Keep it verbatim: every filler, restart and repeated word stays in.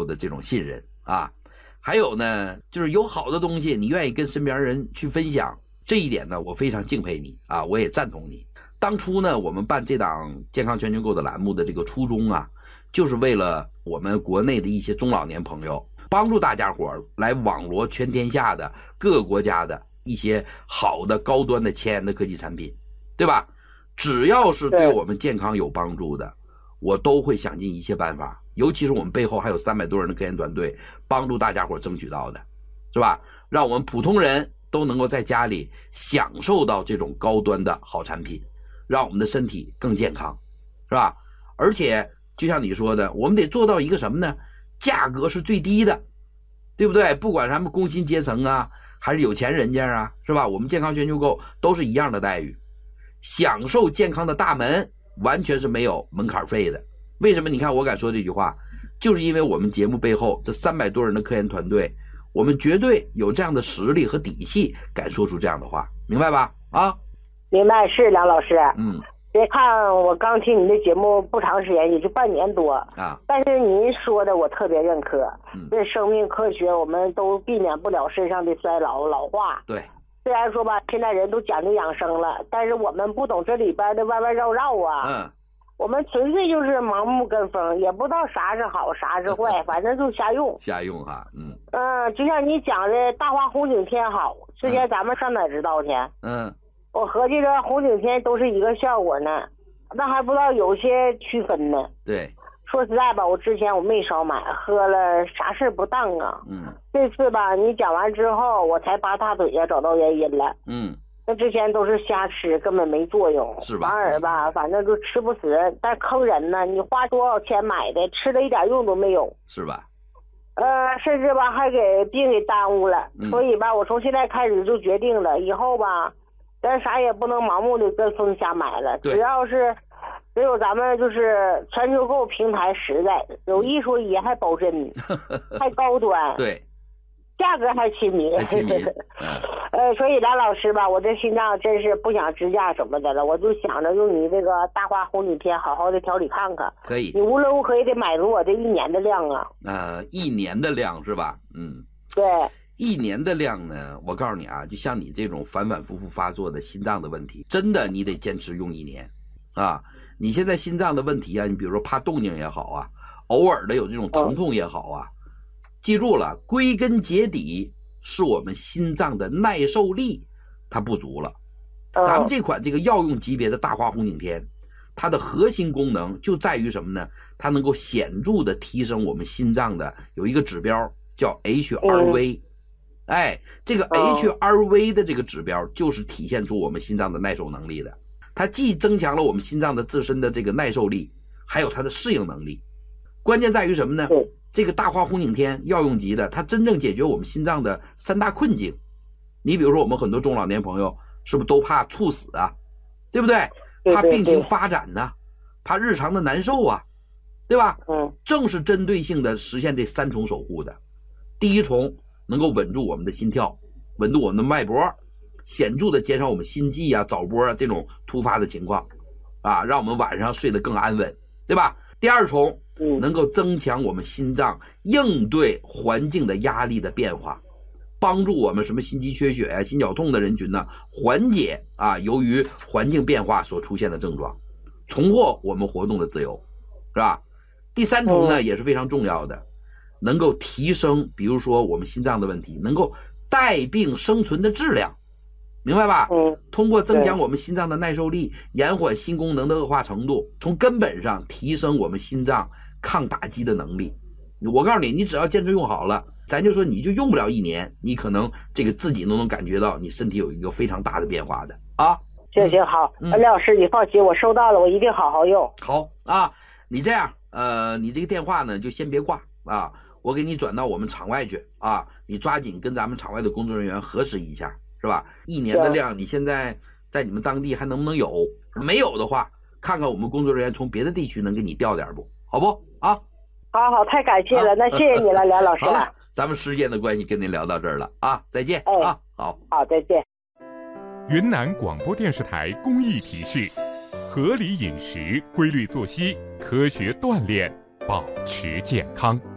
的这种信任啊。还有呢，就是有好的东西你愿意跟身边人去分享，这一点呢我非常敬佩你啊，我也赞同你。当初呢我们办这档健康全球购的栏目的这个初衷啊，就是为了我们国内的一些中老年朋友，帮助大家伙来网罗全天下的各个国家的一些好的高端的前沿的科技产品，对吧？只要是对我们健康有帮助的，我都会想尽一切办法，尤其是我们背后还有三百多人的科研团队帮助大家伙争取到的，是吧？让我们普通人都能够在家里享受到这种高端的好产品，让我们的身体更健康，是吧？而且就像你说的，我们得做到一个什么呢？价格是最低的，对不对？不管咱们工薪阶层啊，还是有钱人家啊，是吧？我们健康全球购都是一样的待遇，享受健康的大门完全是没有门槛费的。为什么你看我敢说这句话，就是因为我们节目背后这三百多人的科研团队，我们绝对有这样的实力和底气敢说出这样的话，明白吧？啊， 明白。是梁老师， 嗯， 别看我刚听你的节目不长时间，也就半年多啊， 但是您说的我特别认可。 嗯， 这生命科学我们都避免不了身上的衰老老化。 对， 虽然说吧，现在人都讲究养生了，但是我们不懂这里边的弯弯绕绕啊。 嗯， 我们纯粹就是盲目跟风，也不知道啥是好啥是坏，反正就瞎用瞎用哈。嗯嗯，就像你讲的大花红景天好，之前咱们上哪知道去？ 嗯， 我合计着红景天都是一个效果呢，那还不知道有些区分呢。 对， 说实在吧，我之前我没少买，喝了啥事不当啊。 嗯， 这次吧你讲完之后我才拔大腿呀找到原因了。 嗯， 那之前都是瞎吃，根本没作用， 是吧？ 反而吧，反正就吃不死，但坑人呢。你花多少钱买的，吃了一点用都没有， 是吧？ 呃，甚至吧还给病给耽误了。 嗯， 所以吧，我从现在开始就决定了，以后吧，咱啥也不能盲目的跟风瞎买了。只要是只有咱们就是全球购平台实在，有一说一还保真，还高端。 对。 价格还亲民， 还亲民，嗯， 呃，所以梁老师吧，我这心脏真是不想支架什么的了，我就想着用你这个大花红景天好好的调理看看。 可以， 你无论如何也得买足我这一年的量啊。 呃，一年的量是吧？嗯， 对， 一年的量呢，我告诉你啊，就像你这种反反复复发作的心脏的问题，真的你得坚持用一年啊。你现在心脏的问题啊，你比如说怕动静也好啊，偶尔的有这种疼痛也好啊。嗯，记住了，归根结底是我们心脏的耐受力它不足了。咱们这款这个药用级别的大花红景天，它的核心功能就在于什么呢？它能够显著的提升我们心脏的有一个指标叫 H R V。哎，这个 H R V 的这个指标就是体现出我们心脏的耐受能力的。它既增强了我们心脏的自身的这个耐受力，还有它的适应能力。关键在于什么呢？这个大花红景天药用级的，它真正解决我们心脏的三大困境。你比如说我们很多中老年朋友是不是都怕猝死啊，对不对？怕病情发展呢、啊、怕日常的难受啊，对吧？ 嗯， 正是针对性的实现这三重守护的。第一重能够稳住我们的心跳，稳住我们的脉搏，显著的减少我们心悸啊早搏啊这种突发的情况啊，让我们晚上睡得更安稳，对吧？第二重能够增强我们心脏应对环境的压力的变化，帮助我们什么心肌缺血啊、心绞痛的人群呢，缓解啊由于环境变化所出现的症状，重获我们活动的自由，是吧？第三重呢也是非常重要的，能够提升比如说我们心脏的问题能够带病生存的质量，明白吧？ 嗯， 通过增强我们心脏的耐受力，延缓心功能的恶化程度，从根本上提升我们心脏抗打击的能力。我告诉你，你只要坚持用好了，咱就说你就用不了一年，你可能这个自己都能感觉到你身体有一个非常大的变化的啊。 行行好，嗯、梁老师你放心，我收到了，我一定好好用。 好啊，你这样，呃，你这个电话呢就先别挂啊，我给你转到我们场外去啊，你抓紧跟咱们场外的工作人员核实一下，是吧？一年的量，你现在在你们当地还能不能有？没有的话，看看我们工作人员从别的地区能给你调点不？好不啊？ 好好，太感谢了，那谢谢你了，梁老师。 好了，咱们时间的关系跟您聊到这儿了啊，再见、哎、啊，好， 好，再见。 云南广播电视台公益提示：合理饮食、规律作息、科学锻炼，保持健康。